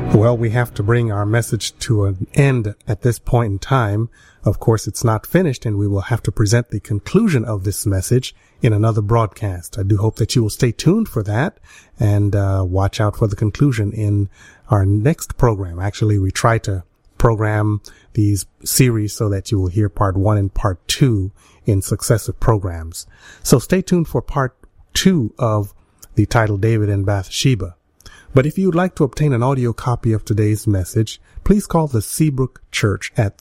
Well, we have to bring our message to an end at this point in time. Of course, it's not finished, and we will have to present the conclusion of this message in another broadcast. I do hope that you will stay tuned for that and watch out for the conclusion in our next program. Actually, we try to program these series so that you will hear part 1 and part 2 in successive programs. So stay tuned for part 2 of the title David and Bathsheba. But if you would like to obtain an audio copy of today's message, please call the Seabrook Church at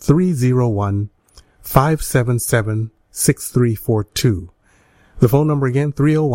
301-577-6342. The phone number again,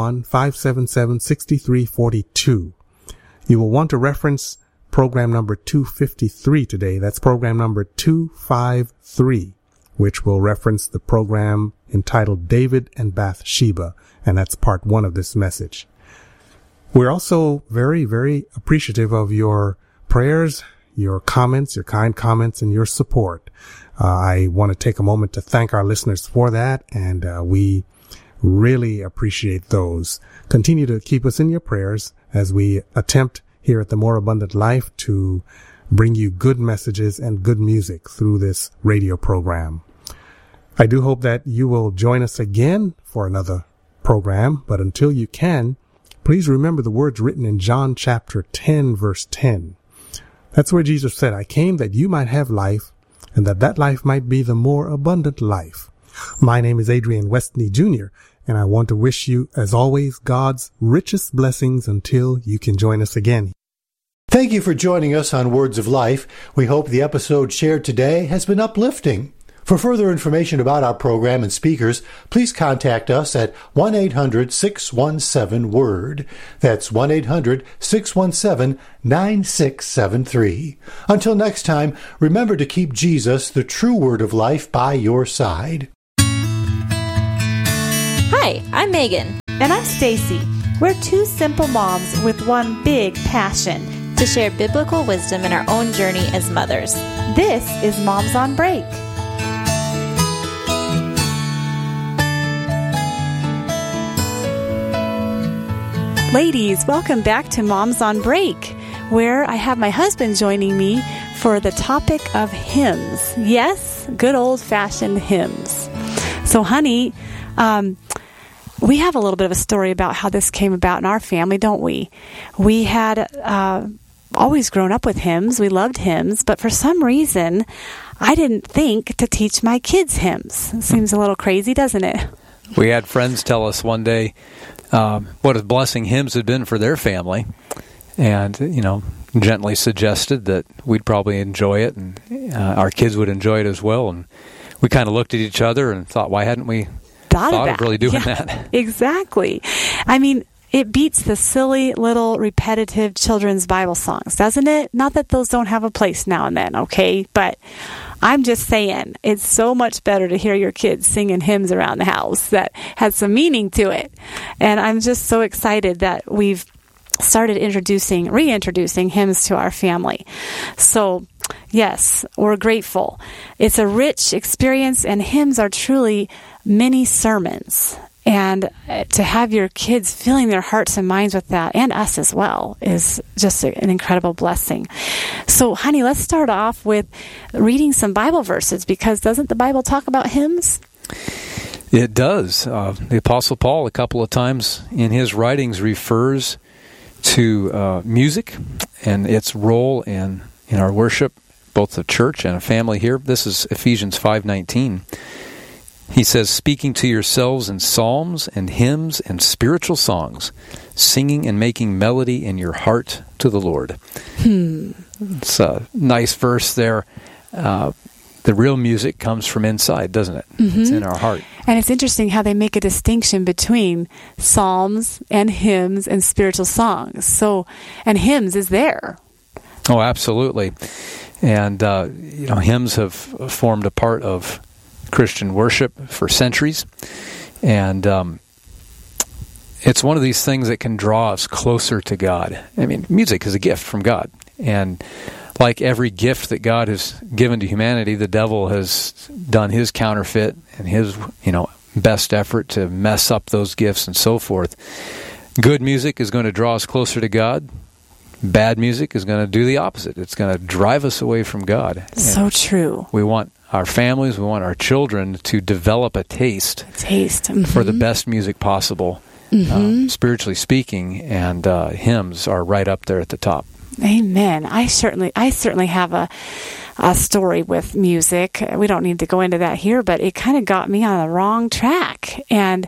301-577-6342. You will want to reference program number 253 today. That's program number 253, which will reference the program entitled David and Bathsheba, and that's part 1 of this message. We're also very, very appreciative of your prayers, your comments, your kind comments, and your support. I want to take a moment to thank our listeners for that, and we really appreciate those. Continue to keep us in your prayers as we attempt here at the More Abundant Life to bring you good messages and good music through this radio program. I do hope that you will join us again for another program, but until you can, please remember the words written in John chapter 10, verse 10. That's where Jesus said, I came that you might have life, and that life might be the more abundant life. My name is Adrian Westney Jr., and I want to wish you, as always, God's richest blessings until you can join us again. Thank you for joining us on Words of Life. We hope the episode shared today has been uplifting. For further information about our program and speakers, please contact us at 1-800-617-WORD. That's 1-800-617-9673. Until next time, remember to keep Jesus, the true Word of Life, by your side. Hi, I'm Megan. And I'm Stacy. We're two simple moms with one big passion: to share biblical wisdom in our own journey as mothers. This is Moms on Break. Ladies, welcome back to Moms on Break, where I have my husband joining me for the topic of hymns. Yes, good old-fashioned hymns. So, honey, we have a little bit of a story about how this came about in our family, don't we? We had always grown up with hymns. We loved hymns, but for some reason, I didn't think to teach my kids hymns. It seems a little crazy, doesn't it? We had friends tell us one day what a blessing hymns had been for their family, and, gently suggested that we'd probably enjoy it, and our kids would enjoy it as well. And we kind of looked at each other and thought, why hadn't we thought of really doing that? Exactly. I mean, it beats the silly little repetitive children's Bible songs, doesn't it? Not that those don't have a place now and then, okay? But I'm just saying, it's so much better to hear your kids singing hymns around the house that has some meaning to it. And I'm just so excited that we've started reintroducing hymns to our family. So, yes, we're grateful. It's a rich experience, and hymns are truly mini sermons. And to have your kids filling their hearts and minds with that, and us as well, is just an incredible blessing. So, honey, let's start off with reading some Bible verses, because doesn't the Bible talk about hymns? It does. The Apostle Paul, a couple of times in his writings, refers to music and its role in our worship, both the church and a family here. This is Ephesians 5:19. He says, speaking to yourselves in psalms and hymns and spiritual songs, singing and making melody in your heart to the Lord. It's a nice verse there. The real music comes from inside, doesn't it? Mm-hmm. It's in our heart. And it's interesting how they make a distinction between psalms and hymns and spiritual songs. So, and hymns is there. Oh, absolutely. And, hymns have formed a part of Christian worship for centuries, and it's one of these things that can draw us closer to God. I mean, music is a gift from God, and like every gift that God has given to humanity, the devil has done his counterfeit and his, best effort to mess up those gifts and so forth. Good music is going to draw us closer to God. bad music is going to do the opposite. It's going to drive us away from God. So true. We want our families, we want our children to develop a taste for the best music possible, spiritually speaking, and hymns are right up there at the top. Amen. I certainly have a story with music. We don't need to go into that here, but it kind of got me on the wrong track. And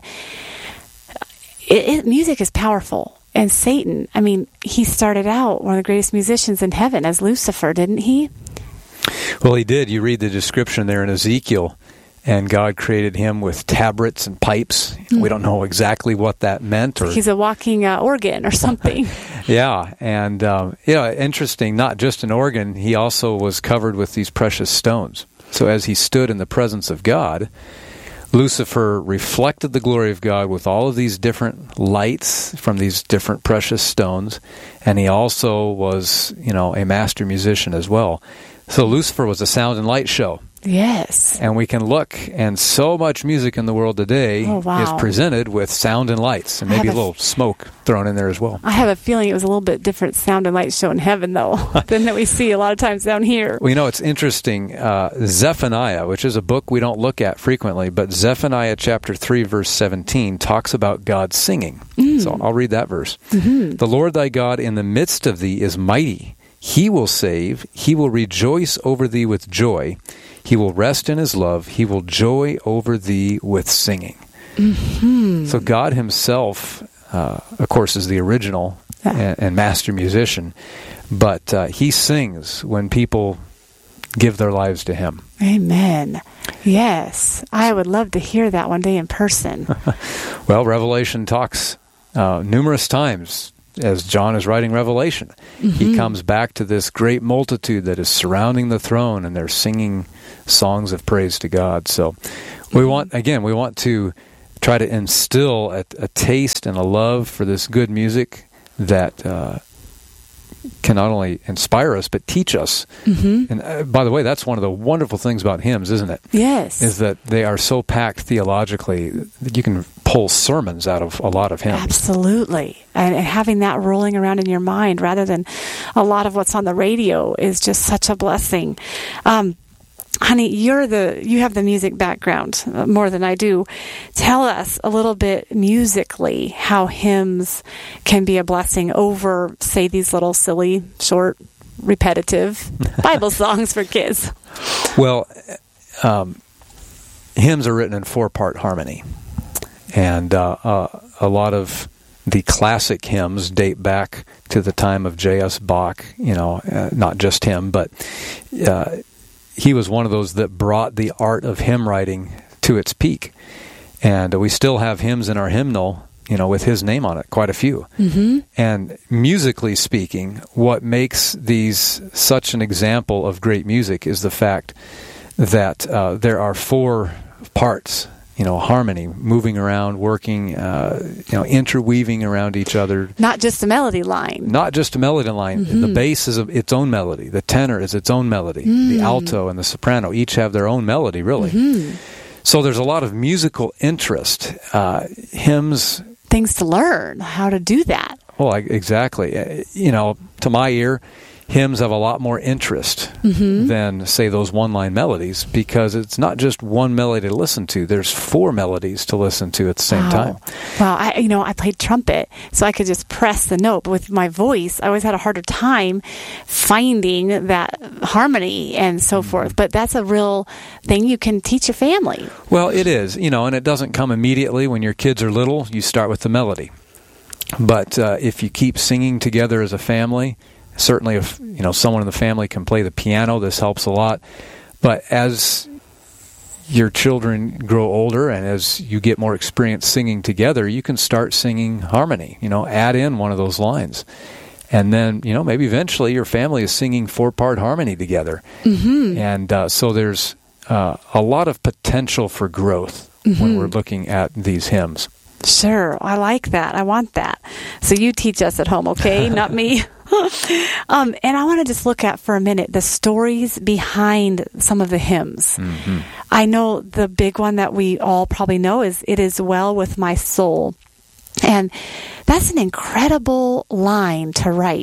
music is powerful. And Satan, I mean, he started out one of the greatest musicians in heaven as Lucifer, didn't he? Well, he did. You read the description there in Ezekiel, and God created him with tabrets and pipes. We don't know exactly what that meant. Or he's a walking organ or something. Yeah, and interesting, not just an organ, he also was covered with these precious stones. So as he stood in the presence of God, Lucifer reflected the glory of God with all of these different lights from these different precious stones, and he also was, a master musician as well. So Lucifer was a sound and light show. Yes. And we can look, and so much music in the world today is presented with sound and lights, and maybe a little smoke thrown in there as well. I have a feeling it was a little bit different sound and light show in heaven, though, than that we see a lot of times down here. Well, it's interesting. Zephaniah, which is a book we don't look at frequently, but Zephaniah chapter 3, verse 17, talks about God singing. So I'll read that verse. The Lord thy God in the midst of thee is mighty. He will save. He will rejoice over thee with joy. He will rest in his love. He will joy over thee with singing. So God himself, of course, is the original and master musician, but he sings when people give their lives to him. Amen. Yes. I would love to hear that one day in person. Well, Revelation talks numerous times. As John is writing Revelation, he comes back to this great multitude that is surrounding the throne, and they're singing songs of praise to God. So we want to try to instill a taste and a love for this good music that can not only inspire us, but teach us. And by the way, that's one of the wonderful things about hymns, isn't it? Yes. Is that they are so packed theologically that you can pull sermons out of a lot of hymns. Absolutely. And having that rolling around in your mind rather than a lot of what's on the radio is just such a blessing. Honey, you have the music background more than I do. Tell us a little bit musically how hymns can be a blessing over, say, these little silly, short, repetitive Bible songs for kids. Well, hymns are written in 4-part harmony, and a lot of the classic hymns date back to the time of J.S. Bach. Not just him, but he was one of those that brought the art of hymn writing to its peak. And we still have hymns in our hymnal, with his name on it, quite a few. And musically speaking, what makes these such an example of great music is the fact that there are 4 parts, harmony, moving around, working, interweaving around each other. Not just a melody line. The bass is its own melody. The tenor is its own melody. The alto and the soprano each have their own melody, really. So there's a lot of musical interest. Hymns... Things to learn, how to do that. Well, exactly. To my ear, hymns have a lot more interest than, say, those one-line melodies, because it's not just one melody to listen to. There's 4 melodies to listen to at the same time. Wow, I played trumpet, so I could just press the note. But with my voice, I always had a harder time finding that harmony and so forth. But that's a real thing you can teach your family. Well, it is, and it doesn't come immediately. When your kids are little, you start with the melody. But if you keep singing together as a family... Certainly, if someone in the family can play the piano, this helps a lot. But as your children grow older and as you get more experience singing together, you can start singing harmony. Add in one of those lines, and then maybe eventually your family is singing 4-part harmony together. And so there's a lot of potential for growth when we're looking at these hymns. Sure, I like that. I want that. So you teach us at home, okay? Not me. And I want to just look at for a minute the stories behind some of the hymns. I know the big one that we all probably know is "It Is Well With My Soul." And that's an incredible line to write.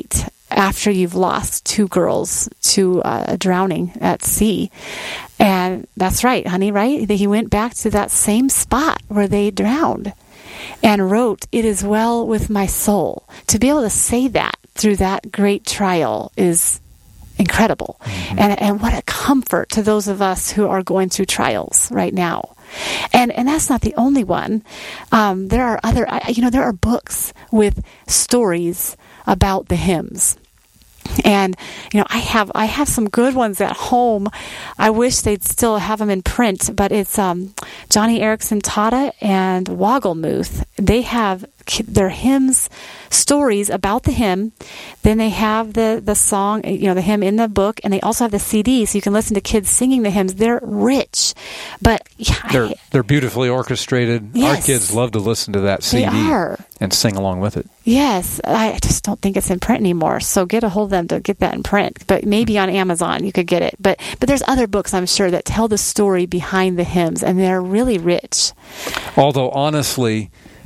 after you've lost 2 girls to drowning at sea. And that's right, honey, right? He went back to that same spot where they drowned and wrote, "It is well with my soul." To be able to say that through that great trial is incredible. Mm-hmm. And what a comfort to those of us who are going through trials right now. And that's not the only one. There are other, there are books with stories about the hymns. And, I have some good ones at home. I wish they'd still have them in print, but it's Johnny Erickson Tata and Wogglemuth. They have their hymns, stories about the hymn. Then they have the song, the hymn in the book, and they also have the CD, so you can listen to kids singing the hymns. They're rich, but they're beautifully orchestrated. Yes. Our kids love to listen to that CD and sing along with it. Yes, I just don't think it's in print anymore. So get a hold of them to get that in print. But maybe on Amazon you could get it. But there's other books, I'm sure, that tell the story behind the hymns, and they're really rich. Although honestly,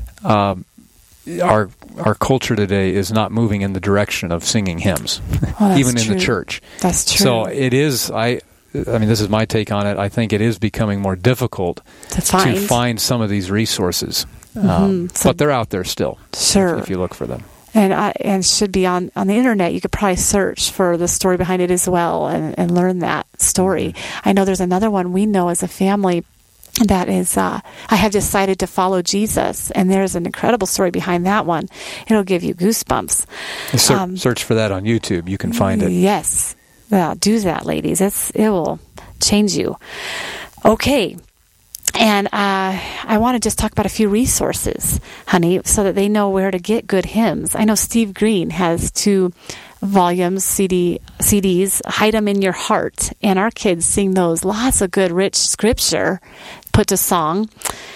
our culture today is not moving in the direction of singing hymns, even in the church. That's true. So it is. I mean, this is my take on it. I think it is becoming more difficult to find some of these resources. But they're out there still. Sure, if you look for them. And should be on the internet. You could probably search for the story behind it as well and learn that story. Mm-hmm. I know there's another one we know as a family that is, I have decided to follow Jesus, and there's an incredible story behind that one. It'll give you goosebumps. Search for that on YouTube. You can find it. Yes. Do that, ladies. It will change you. Okay. And I want to just talk about a few resources, honey, so that they know where to get good hymns. I know Steve Green has 2 volumes, CDs, Hide 'Em in Your Heart, and our kids sing those. Lots of good, rich scripture put to song.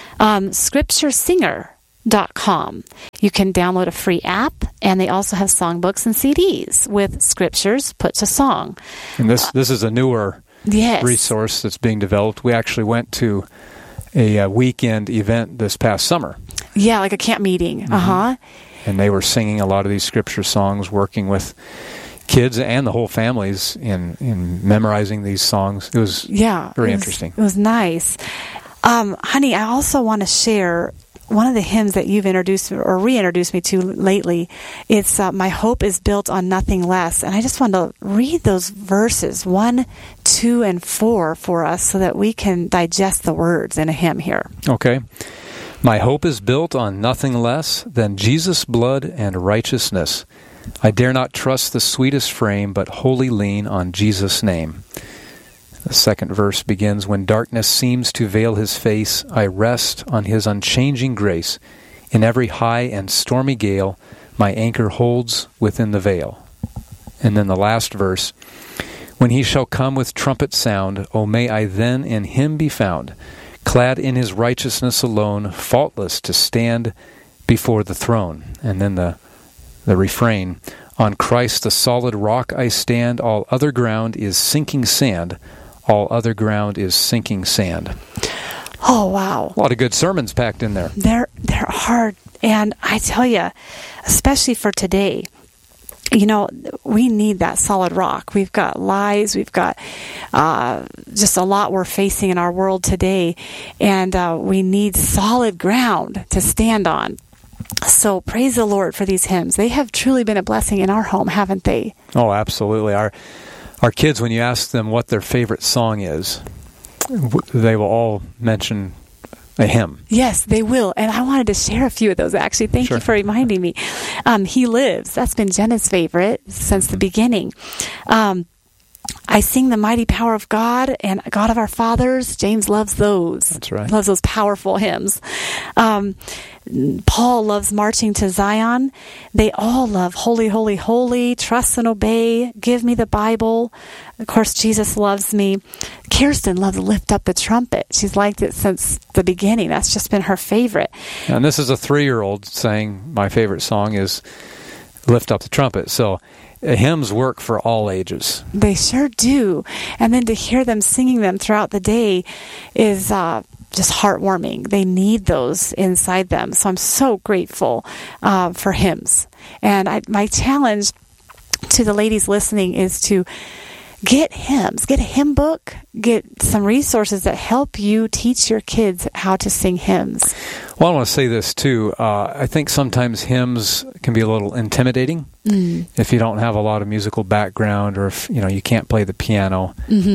ScriptureSinger.com. You can download a free app, and they also have songbooks and CDs with scriptures put to song. And this is a newer resource that's being developed. We actually went to a weekend event this past summer. Yeah, like a camp meeting. Mm-hmm. And they were singing a lot of these scripture songs, working with kids and the whole families in memorizing these songs. It was very interesting. It was nice. Honey, I also want to share one of the hymns that you've introduced or reintroduced me to lately. It's My Hope is Built on Nothing Less. And I just want to read those verses 1, 2, and 4 for us so that we can digest the words in a hymn here. Okay. My hope is built on nothing less than Jesus' blood and righteousness. I dare not trust the sweetest frame, but wholly lean on Jesus' name. The second verse begins, When darkness seems to veil his face, I rest on his unchanging grace. In every high and stormy gale, my anchor holds within the veil. And then the last verse, When he shall come with trumpet sound, O may I then in him be found, clad in his righteousness alone, faultless to stand before the throne. And then the refrain, On Christ the solid rock I stand, all other ground is sinking sand. All other ground is sinking sand. Oh, wow. A lot of good sermons packed in there. They're hard. And I tell you, especially for today, we need that solid rock. We've got lies. We've got just a lot we're facing in our world today. And we need solid ground to stand on. So praise the Lord for these hymns. They have truly been a blessing in our home, haven't they? Oh, absolutely. Our kids, when you ask them what their favorite song is, they will all mention a hymn. Yes, they will. And I wanted to share a few of those, actually. Thank you for reminding me. He Lives. That's been Jenna's favorite since the beginning. I sing the mighty power of God and God of our fathers. James loves those. That's right. Loves those powerful hymns. Paul loves Marching to Zion. They all love Holy, Holy, Holy, Trust and Obey, Give Me the Bible. Of course, Jesus Loves Me. Kirsten loves Lift Up the Trumpet. She's liked it since the beginning. That's just been her favorite. And this is a 3-year-old saying my favorite song is Lift Up the Trumpet. So hymns work for all ages. They sure do. And then to hear them singing them throughout the day is just heartwarming. They need those inside them. So I'm so grateful for hymns. And my challenge to the ladies listening is to get hymns, get a hymn book, get some resources that help you teach your kids how to sing hymns. Well, I want to say this too. I think sometimes hymns can be a little intimidating if you don't have a lot of musical background, or if you can't play the piano.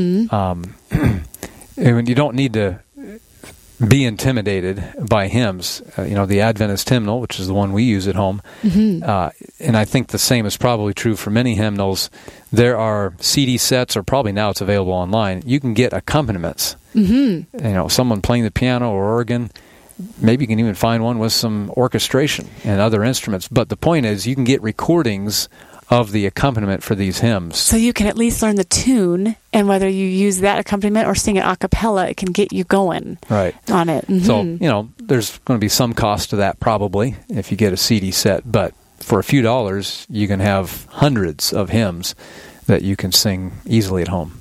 And you don't need to be intimidated by hymns. The Adventist hymnal, which is the one we use at home, and I think the same is probably true for many hymnals. There are CD sets, or probably now it's available online. You can get accompaniments. Someone playing the piano or organ. Maybe you can even find one with some orchestration and other instruments. But the point is, you can get recordings of the accompaniment for these hymns. So you can at least learn the tune, and whether you use that accompaniment or sing it a cappella, it can get you going on it. So, there's going to be some cost to that probably if you get a CD set, but for a few dollars, you can have hundreds of hymns that you can sing easily at home.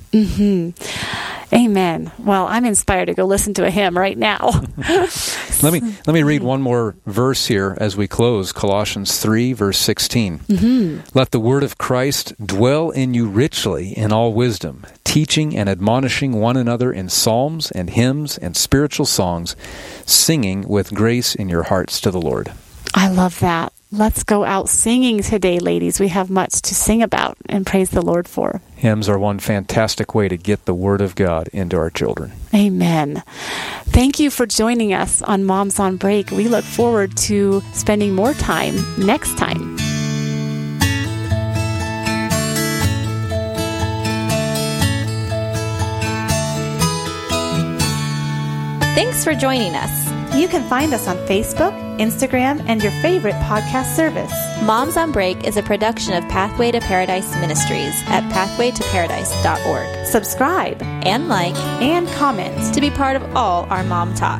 Amen. Well, I'm inspired to go listen to a hymn right now. Let me read one more verse here as we close. Colossians 3, verse 16. Let the word of Christ dwell in you richly in all wisdom, teaching and admonishing one another in psalms and hymns and spiritual songs, singing with grace in your hearts to the Lord. I love that. Let's go out singing today, ladies. We have much to sing about and praise the Lord for. Hymns are one fantastic way to get the Word of God into our children. Amen. Thank you for joining us on Moms on Break. We look forward to spending more time next time. Thanks for joining us. You can find us on Facebook, Instagram, and your favorite podcast service. Moms on Break is a production of Pathway to Paradise Ministries at pathwaytoparadise.org. Subscribe and like and comment to be part of all our mom talk.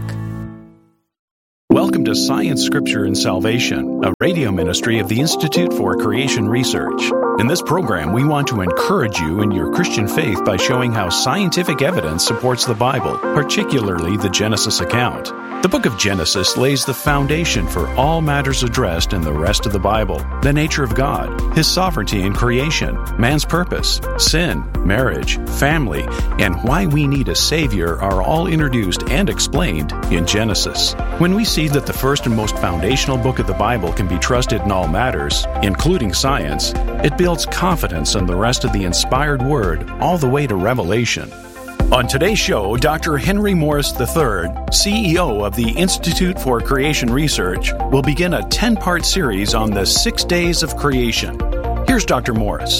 Welcome to Science, Scripture, and Salvation, a radio ministry of the Institute for Creation Research. In this program, we want to encourage you in your Christian faith by showing how scientific evidence supports the Bible, particularly the Genesis account. The book of Genesis lays the foundation for all matters addressed in the rest of the Bible: the nature of God, His sovereignty in creation, man's purpose, sin, marriage, family, and why we need a Savior are all introduced and explained in Genesis. When we see that the first and most foundational book of the Bible can be trusted in all matters, including science, it builds confidence in the rest of the inspired Word all the way to Revelation. On today's show, Dr. Henry Morris III, CEO of the Institute for Creation Research, will begin a 10-part series on the 6 days of creation. Here's Dr. Morris.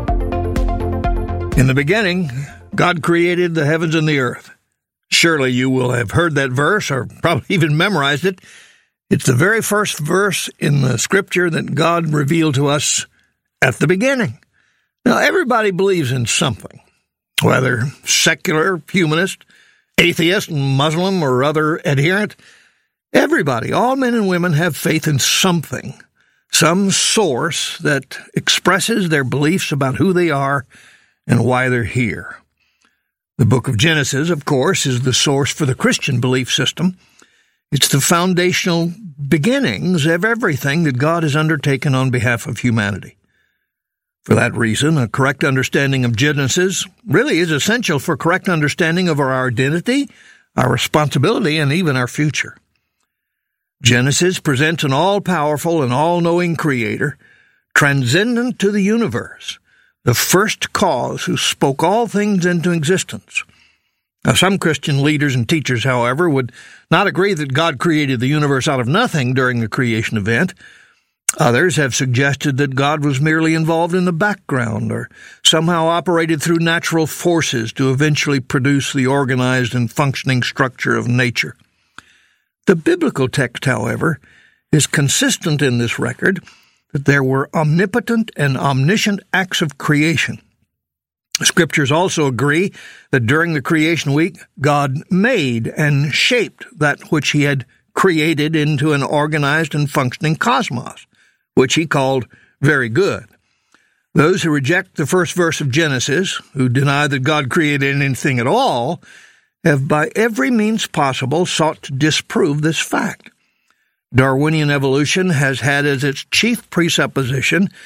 In the beginning, God created the heavens and the earth. Surely you will have heard that verse, or probably even memorized it. It's the very first verse in the Scripture that God revealed to us at the beginning. Now, everybody believes in something. Whether secular, humanist, atheist, Muslim, or other adherent, everybody, all men and women, have faith in something, some source that expresses their beliefs about who they are and why they're here. The book of Genesis, of course, is the source for the Christian belief system. It's the foundational beginnings of everything that God has undertaken on behalf of humanity. For that reason, a correct understanding of Genesis really is essential for correct understanding of our identity, our responsibility, and even our future. Genesis presents an all-powerful and all-knowing Creator, transcendent to the universe, the first cause who spoke all things into existence. Now, some Christian leaders and teachers, however, would not agree that God created the universe out of nothing during the creation event. Others have suggested that God was merely involved in the background or somehow operated through natural forces to eventually produce the organized and functioning structure of nature. The biblical text, however, is consistent in this record that there were omnipotent and omniscient acts of creation. Scriptures also agree that during the creation week, God made and shaped that which He had created into an organized and functioning cosmos, which He called very good. Those who reject the first verse of Genesis, who deny that God created anything at all, have by every means possible sought to disprove this fact. Darwinian evolution has had as its chief presupposition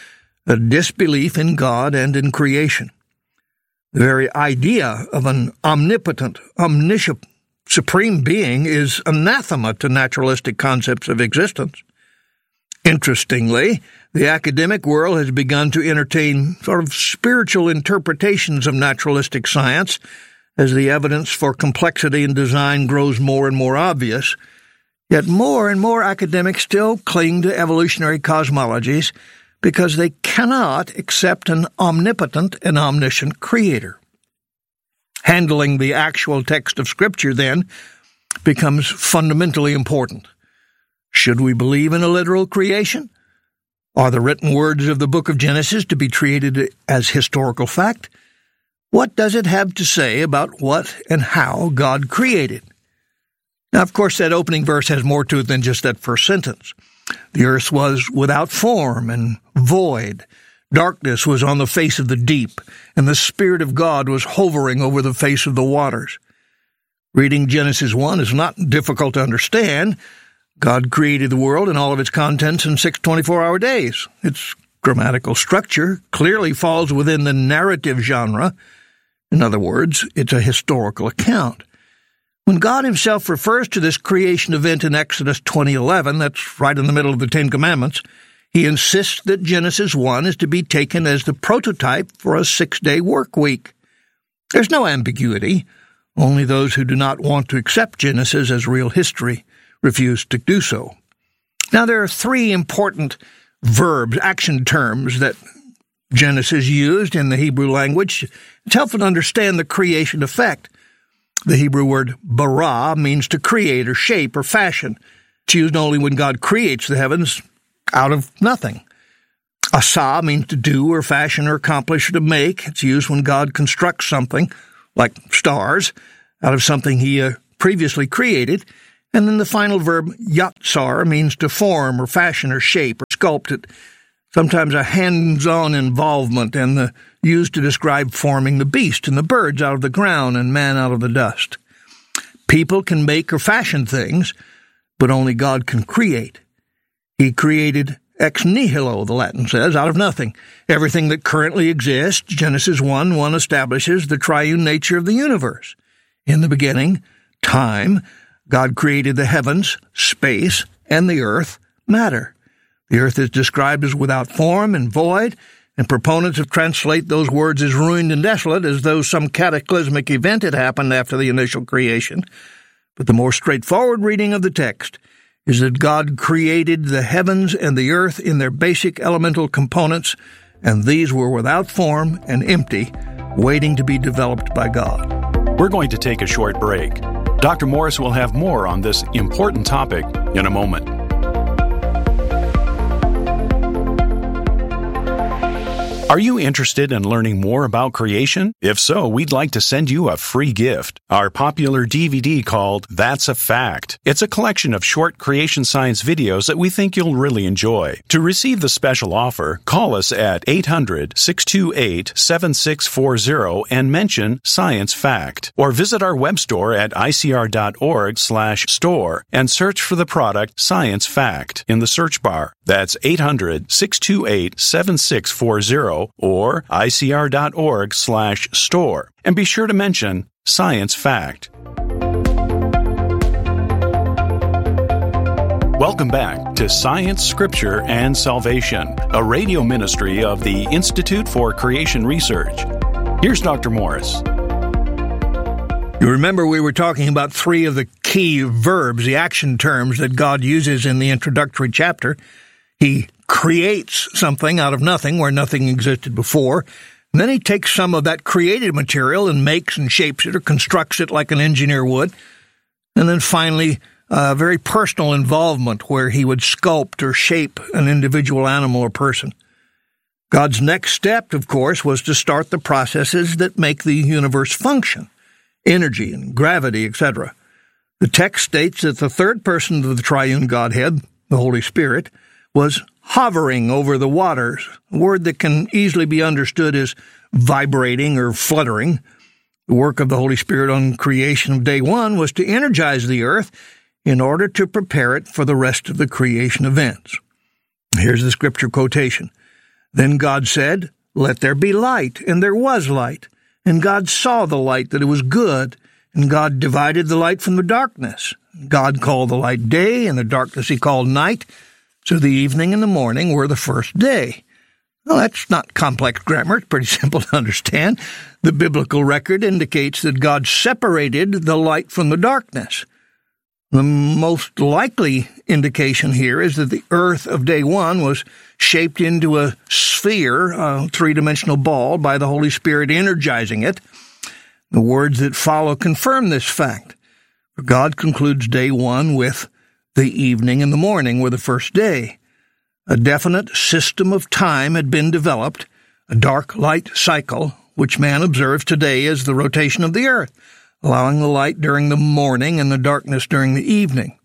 a disbelief in God and in creation. The very idea of an omnipotent, omniscient, supreme being is anathema to naturalistic concepts of existence. Interestingly, the academic world has begun to entertain sort of spiritual interpretations of naturalistic science as the evidence for complexity in design grows more and more obvious. Yet more and more academics still cling to evolutionary cosmologies because they cannot accept an omnipotent and omniscient creator. Handling the actual text of Scripture, then, becomes fundamentally important. Should we believe in a literal creation? Are the written words of the book of Genesis to be treated as historical fact? What does it have to say about what and how God created? Now, of course, that opening verse has more to it than just that first sentence. The earth was without form and void. Darkness was on the face of the deep, and the Spirit of God was hovering over the face of the waters. Reading Genesis 1 is not difficult to understand. God created the world and all of its contents in 6 24-hour days. Its grammatical structure clearly falls within the narrative genre. In other words, it's a historical account. When God himself refers to this creation event in Exodus 20:11, that's right in the middle of the Ten Commandments, he insists that Genesis 1 is to be taken as the prototype for a 6-day work week. There's no ambiguity. Only those who do not want to accept Genesis as real history refuse to do so. Now, there are 3 important verbs, action terms, that Genesis used in the Hebrew language. It's helpful to understand the creation effect. The Hebrew word bara means to create or shape or fashion. It's used only when God creates the heavens out of nothing. Asa means to do or fashion or accomplish or to make. It's used when God constructs something, like stars, out of something he previously created. And then the final verb, yatsar, means to form or fashion or shape or sculpt it. Sometimes a hands-on involvement, and used to describe forming the beast and the birds out of the ground and man out of the dust. People can make or fashion things, but only God can create. He created ex nihilo, the Latin says, out of nothing. Everything that currently exists, Genesis 1:1 establishes the triune nature of the universe. In the beginning, time, God created the heavens, space, and the earth, matter. The earth is described as without form and void, and proponents have translated those words as ruined and desolate, as though some cataclysmic event had happened after the initial creation. But the more straightforward reading of the text is that God created the heavens and the earth in their basic elemental components, and these were without form and empty, waiting to be developed by God. We're going to take a short break. Dr. Morris will have more on this important topic in a moment. Are you interested in learning more about creation? If so, we'd like to send you a free gift, our popular DVD called That's a Fact. It's a collection of short creation science videos that we think you'll really enjoy. To receive the special offer, call us at 800-628-7640 and mention Science Fact. Or visit our web store at icr.org/store and search for the product Science Fact in the search bar. That's 800-628-7640 or icr.org/store. And be sure to mention Science Fact. Welcome back to Science, Scripture, and Salvation, a radio ministry of the Institute for Creation Research. Here's Dr. Morris. You remember we were talking about 3 of the key verbs, the action terms that God uses in the introductory chapter. He creates something out of nothing where nothing existed before. And then he takes some of that created material and makes and shapes it or constructs it like an engineer would. And then finally, very personal involvement where he would sculpt or shape an individual animal or person. God's next step, of course, was to start the processes that make the universe function, energy and gravity, etc. The text states that the third person of the triune Godhead, the Holy Spirit, was hovering over the waters, a word that can easily be understood as vibrating or fluttering. The work of the Holy Spirit on creation of day 1 was to energize the earth in order to prepare it for the rest of the creation events. Here's the scripture quotation. Then God said, "Let there be light," and there was light. And God saw the light, that it was good, and God divided the light from the darkness. God called the light day, and the darkness he called night. So the evening and the morning were the first day. Well, that's not complex grammar. It's pretty simple to understand. The biblical record indicates that God separated the light from the darkness. The most likely indication here is that the earth of day one was shaped into a sphere, a three-dimensional ball, by the Holy Spirit energizing it. The words that follow confirm this fact. God concludes day one with the evening and the morning were the first day. A definite system of time had been developed, a dark-light cycle, which man observes today as the rotation of the earth, allowing the light during the morning and the darkness during the evening.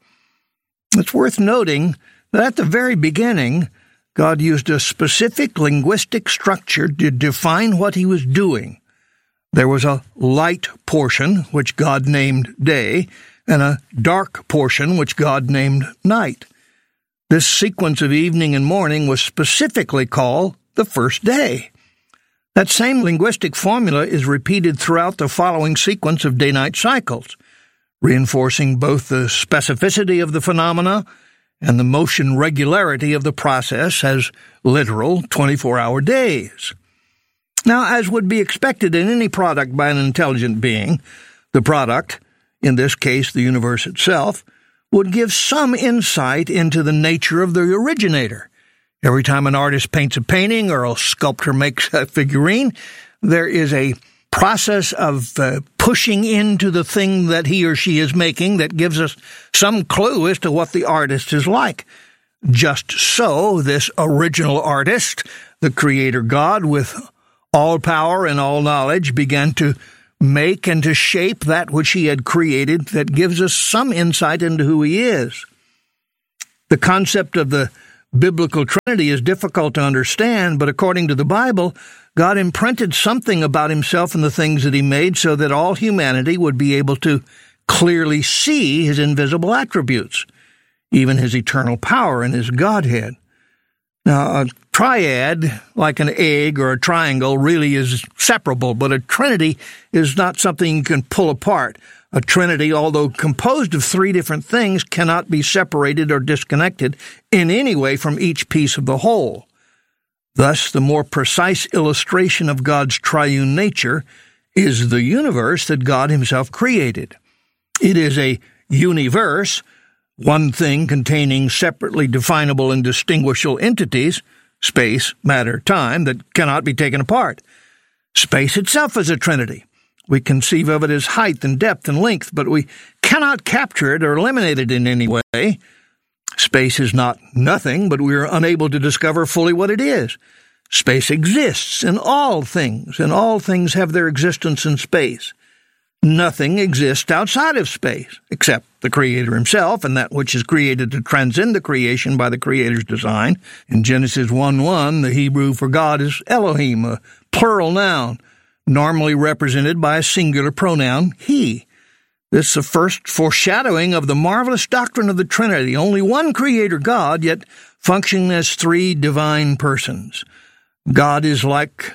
It's worth noting that at the very beginning, God used a specific linguistic structure to define what he was doing. There was a light portion, which God named day, and a dark portion, which God named night. This sequence of evening and morning was specifically called the first day. That same linguistic formula is repeated throughout the following sequence of day-night cycles, reinforcing both the specificity of the phenomena and the motion regularity of the process as literal 24-hour days. Now, as would be expected in any product by an intelligent being, the product, in this case the universe itself, would give some insight into the nature of the originator. Every time an artist paints a painting or a sculptor makes a figurine, there is a process of pushing into the thing that he or she is making that gives us some clue as to what the artist is like. Just so, this original artist, the Creator God, with all power and all knowledge, began to make and to shape that which he had created that gives us some insight into who he is. The concept of the biblical Trinity is difficult to understand, but according to the Bible, God imprinted something about himself in the things that he made so that all humanity would be able to clearly see his invisible attributes, even his eternal power and his Godhead. Now, a triad, like an egg or a triangle, really is separable, but a trinity is not something you can pull apart. A trinity, although composed of three different things, cannot be separated or disconnected in any way from each piece of the whole. Thus, the more precise illustration of God's triune nature is the universe that God himself created. It is a universe, one thing containing separately definable and distinguishable entities, space, matter, time, that cannot be taken apart. Space itself is a trinity. We conceive of it as height and depth and length, but we cannot capture it or eliminate it in any way. Space is not nothing, but we are unable to discover fully what it is. Space exists in all things, and all things have their existence in space. Nothing exists outside of space, except the Creator himself and that which is created to transcend the creation by the Creator's design. In Genesis 1:1, the Hebrew for God is Elohim, a plural noun, normally represented by a singular pronoun, he. This is the first foreshadowing of the marvelous doctrine of the Trinity, only one Creator God, yet functioning as three divine persons. God is like,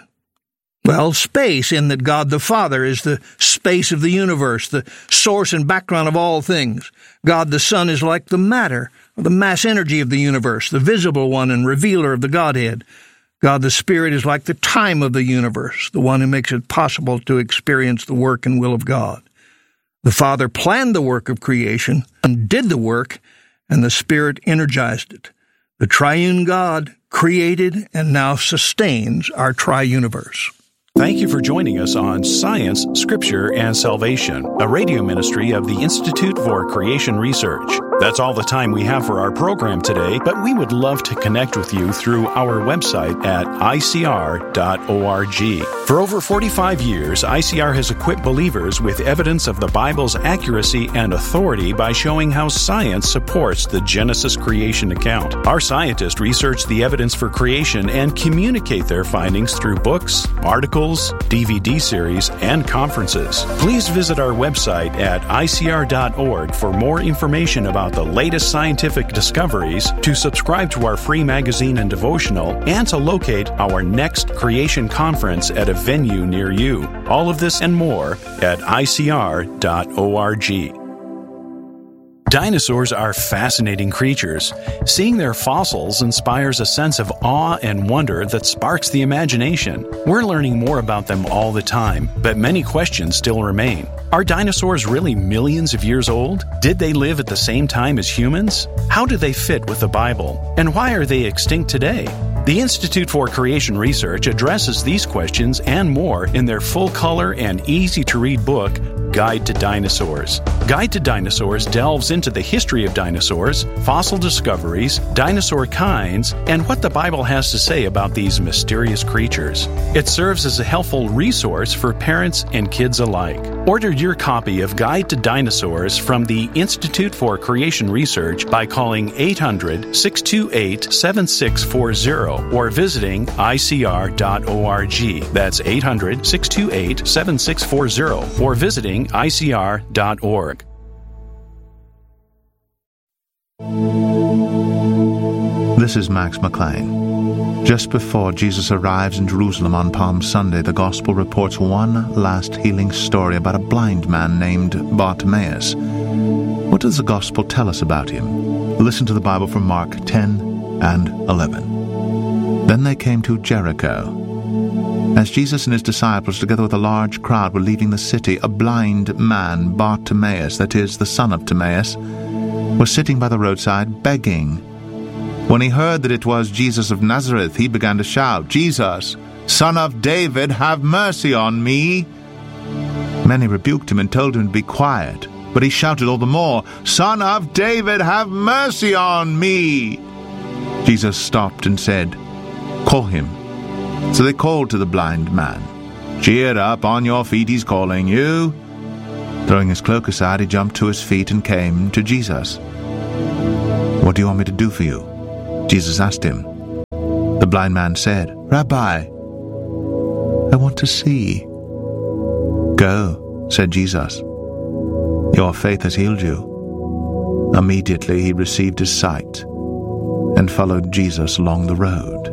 space, in that God the Father is the space of the universe, the source and background of all things. God the Son is like the matter, or the mass energy of the universe, the visible one and revealer of the Godhead. God the Spirit is like the time of the universe, the one who makes it possible to experience the work and will of God. The Father planned the work of creation and did the work, and the Spirit energized it. The triune God created and now sustains our tri-universe. Thank you for joining us on Science, Scripture, and Salvation, a radio ministry of the Institute for Creation Research. That's all the time we have for our program today, but we would love to connect with you through our website at icr.org. For over 45 years, ICR has equipped believers with evidence of the Bible's accuracy and authority by showing how science supports the Genesis creation account. Our scientists research the evidence for creation and communicate their findings through books, articles, articles, DVD series, and conferences. Please visit our website at icr.org for more information about the latest scientific discoveries, to subscribe to our free magazine and devotional, and to locate our next Creation Conference at a venue near you. All of this and more at icr.org. Dinosaurs are fascinating creatures. Seeing their fossils inspires a sense of awe and wonder that sparks the imagination. We're learning more about them all the time, but many questions still remain. Are dinosaurs really millions of years old? Did they live at the same time as humans? How do they fit with the Bible? And why are they extinct today? The Institute for Creation Research addresses these questions and more in their full-color and easy-to-read book, Guide to Dinosaurs. Guide to Dinosaurs delves into the history of dinosaurs, fossil discoveries, dinosaur kinds, and what the Bible has to say about these mysterious creatures. It serves as a helpful resource for parents and kids alike. Order your copy of Guide to Dinosaurs from the Institute for Creation Research by calling 800-628-7640 or visiting icr.org. That's 800-628-7640 or visiting icr.org. This is Max McLean. Just before Jesus arrives in Jerusalem on Palm Sunday, the Gospel reports one last healing story about a blind man named Bartimaeus. What does the Gospel tell us about him? Listen to the Bible from Mark 10 and 11. Then they came to Jericho. As Jesus and his disciples, together with a large crowd, were leaving the city, a blind man, Bartimaeus, that is, the son of Timaeus, was sitting by the roadside begging. When he heard that it was Jesus of Nazareth, he began to shout, "Jesus, Son of David, have mercy on me." Many rebuked him and told him to be quiet, but he shouted all the more, "Son of David, have mercy on me." Jesus stopped and said, "Call him." So they called to the blind man. "Cheer up, on your feet, he's calling you." Throwing his cloak aside, he jumped to his feet and came to Jesus. "What do you want me to do for you?" Jesus asked him. The blind man said, "Rabbi, I want to see." "Go," said Jesus. "Your faith has healed you." Immediately he received his sight and followed Jesus along the road.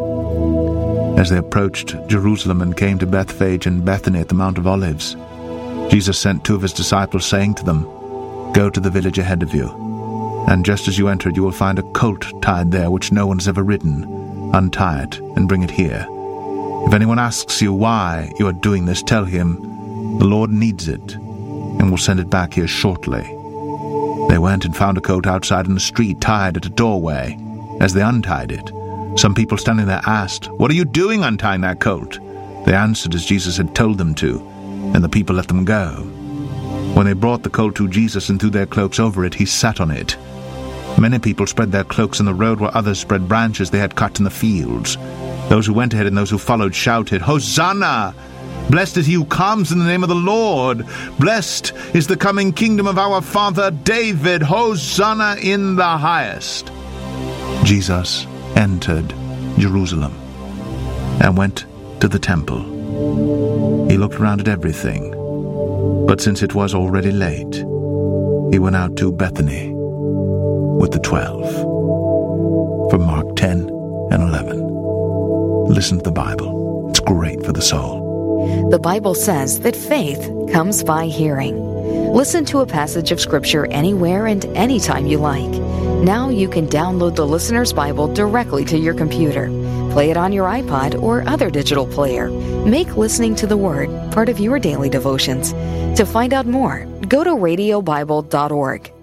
As they approached Jerusalem and came to Bethphage and Bethany at the Mount of Olives, Jesus sent two of his disciples, saying to them, "Go to the village ahead of you, and just as you enter it, you will find a colt tied there which no one has ever ridden. Untie it and bring it here. If anyone asks you why you are doing this, tell him, the Lord needs it, and will send it back here shortly." They went and found a colt outside in the street, tied at a doorway. As they untied it, some people standing there asked, "What are you doing untying that colt?" They answered as Jesus had told them to, and the people let them go. When they brought the colt to Jesus and threw their cloaks over it, he sat on it. Many people spread their cloaks in the road, while others spread branches they had cut in the fields. Those who went ahead and those who followed shouted, "Hosanna! Blessed is he who comes in the name of the Lord! Blessed is the coming kingdom of our father David! Hosanna in the highest!" Jesus entered Jerusalem and went to the temple. He looked around at everything, but since it was already late, he went out to Bethany with the 12. From Mark 10 and 11. Listen to the Bible. It's great for the soul. The Bible says that faith comes by hearing. Listen to a passage of Scripture anywhere and anytime you like. Now you can download the Listener's Bible directly to your computer. Play it on your iPod or other digital player. Make listening to the Word part of your daily devotions. To find out more, go to radiobible.org.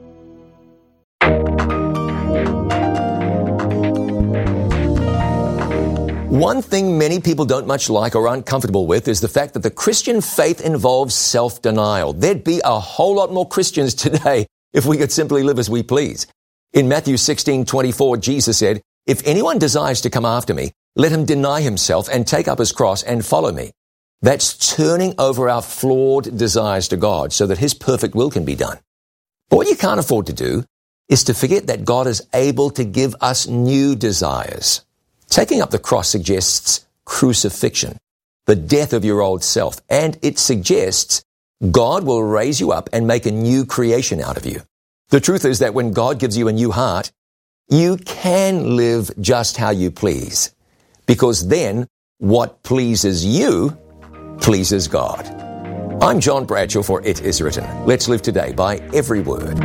One thing many people don't much like or aren't comfortable with is the fact that the Christian faith involves self-denial. There'd be a whole lot more Christians today if we could simply live as we please. In Matthew 16:24, Jesus said, "If anyone desires to come after me, let him deny himself and take up his cross and follow me." That's turning over our flawed desires to God so that his perfect will can be done. But what you can't afford to do is to forget that God is able to give us new desires. Taking up the cross suggests crucifixion. the death of your old self. And it suggests God will raise you up and make a new creation out of you. The truth is that when God gives you a new heart, you can live just how you please, because then what pleases you pleases God. I'm John Bradshaw for It Is Written. Let's live today by every word.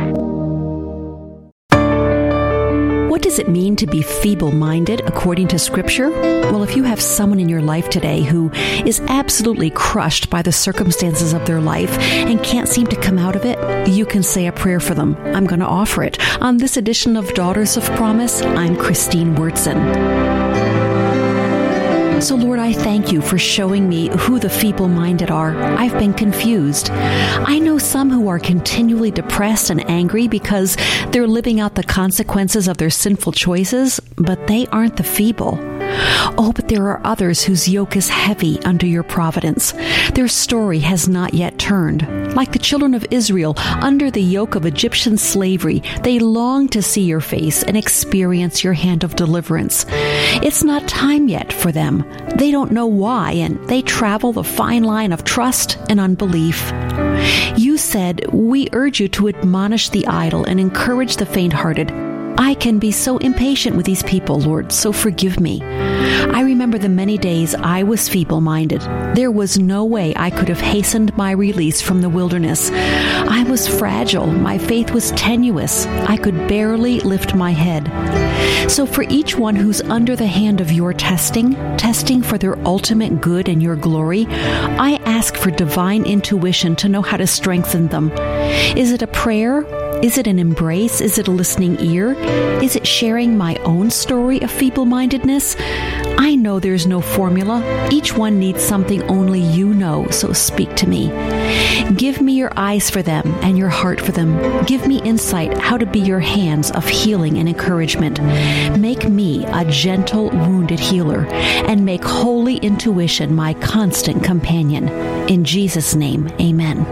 What does it mean to be feeble-minded according to Scripture? Well, if you have someone in your life today who is absolutely crushed by the circumstances of their life and can't seem to come out of it, you can say a prayer for them. I'm going to offer it. On this edition of Daughters of Promise, I'm Christine Wurtzen. So, Lord, I thank you for showing me who the feeble-minded are. I've been confused. I know some who are continually depressed and angry because they're living out the consequences of their sinful choices, but they aren't the feeble. Oh, but there are others whose yoke is heavy under your providence. Their story has not yet turned. Like the children of Israel, under the yoke of Egyptian slavery, they long to see your face and experience your hand of deliverance. It's not time yet for them. They don't know why, and they travel the fine line of trust and unbelief. You said, we urge you to admonish the idle and encourage the faint-hearted. I can be so impatient with these people, Lord, so forgive me. I remember the many days I was feeble-minded. There was no way I could have hastened my release from the wilderness. I was fragile. My faith was tenuous. I could barely lift my head. So for each one who's under the hand of your testing for their ultimate good and your glory, I ask for divine intuition to know how to strengthen them. Is it a prayer? Is it an embrace? Is it a listening ear? Is it sharing my own story of feeble-mindedness? I know there's no formula. Each one needs something only you know, so speak to me. Give me your eyes for them and your heart for them. Give me insight how to be your hands of healing and encouragement. Make me a gentle, wounded healer, and make holy intuition my constant companion. In Jesus' name, amen.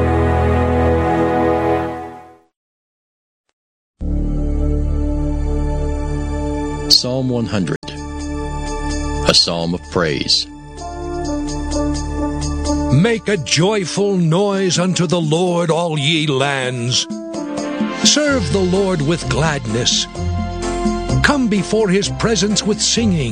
Psalm 100, a psalm of praise. Make a joyful noise unto the Lord, all ye lands. Serve the Lord with gladness. Come before his presence with singing.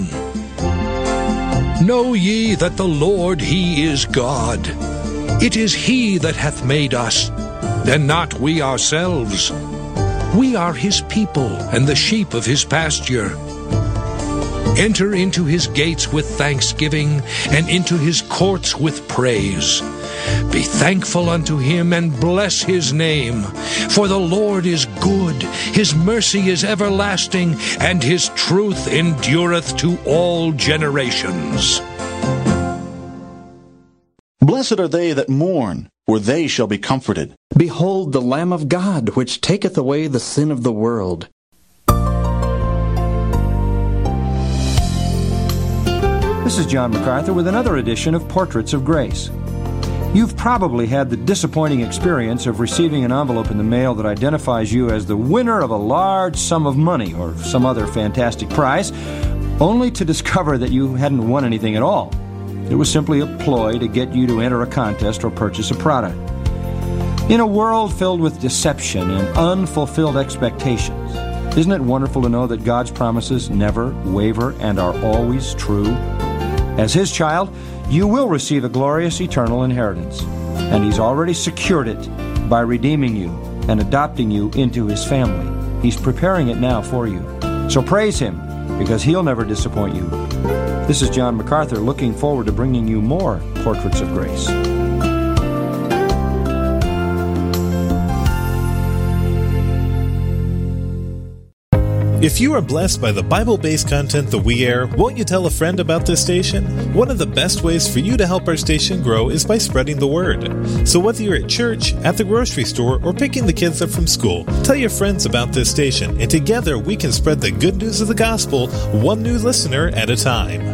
Know ye that the Lord, he is God. It is he that hath made us, and not we ourselves. We are his people, and the sheep of his pasture. Enter into his gates with thanksgiving, and into his courts with praise. Be thankful unto him, and bless his name. For the Lord is good, his mercy is everlasting, and his truth endureth to all generations. Blessed are they that mourn, for they shall be comforted. Behold the Lamb of God, which taketh away the sin of the world. This is John MacArthur with another edition of Portraits of Grace. You've probably had the disappointing experience of receiving an envelope in the mail that identifies you as the winner of a large sum of money or some other fantastic prize, only to discover that you hadn't won anything at all. It was simply a ploy to get you to enter a contest or purchase a product. In a world filled with deception and unfulfilled expectations, isn't it wonderful to know that God's promises never waver and are always true? As his child, you will receive a glorious eternal inheritance, and he's already secured it by redeeming you and adopting you into his family. He's preparing it now for you. So praise him, because he'll never disappoint you. This is John MacArthur, looking forward to bringing you more Portraits of Grace. If you are blessed by the Bible-based content that we air, won't you tell a friend about this station? One of the best ways for you to help our station grow is by spreading the word. So whether you're at church, at the grocery store, or picking the kids up from school, tell your friends about this station, and together we can spread the good news of the gospel one new listener at a time.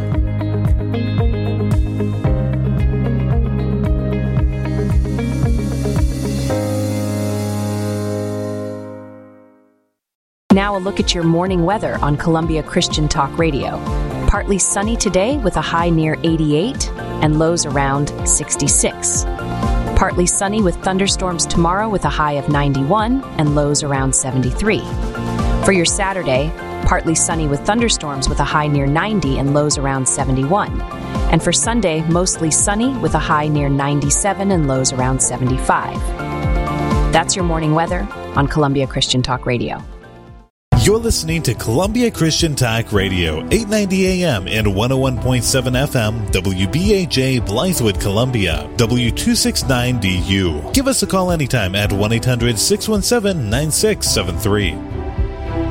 Now a look at your morning weather on Columbia Christian Talk Radio. Partly sunny today with a high near 88. and lows around 66. Partly sunny with thunderstorms tomorrow with a high of 91 and lows around 73. For your Saturday, partly sunny with thunderstorms with a high near 90 and lows around 71. And for Sunday, mostly sunny with a high near 97 and lows around 75. That's your morning weather on Columbia Christian Talk Radio. You're listening to Columbia Christian Talk Radio, 890 AM and 101.7 FM, WBAJ Blythewood, Columbia, W269DU. Give us a call anytime at 1-800-617-9673.